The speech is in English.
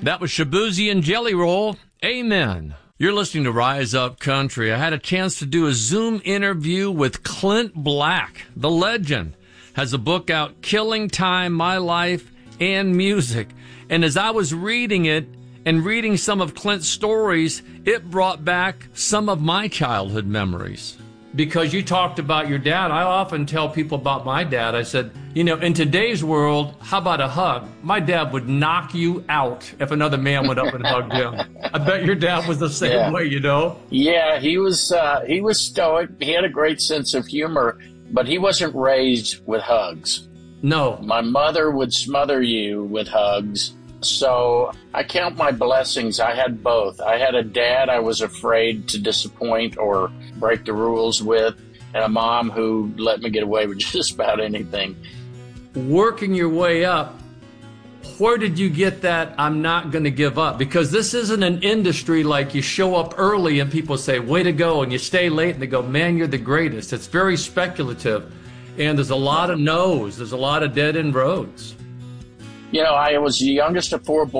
That was Shabuzi and Jelly Roll. Amen. You're listening to Rise Up Country. I had a chance to do a Zoom interview with Clint Black, the legend. Has a book out, Killing Time, My Life and Music. And as I was reading it and reading some of Clint's stories, it brought back some of my childhood memories. Because you talked about your dad, I often tell people about my dad. I said, you know, in today's world, how about a hug? My dad would knock you out if another man went up and hugged him. I bet your dad was the same way, you know? Yeah, he was stoic. He had a great sense of humor, but he wasn't raised with hugs. No. My mother would smother you with hugs. So I count my blessings. I had both. I had a dad I was afraid to disappoint or break the rules with, and a mom who let me get away with just about anything. Working your way up, where did you get that I'm not going to give up? Because this isn't an industry like you show up early and people say, way to go, and you stay late and they go, man, you're the greatest. It's very speculative, and there's a lot of no's. There's a lot of dead-end roads. You know, I was the youngest of four boys.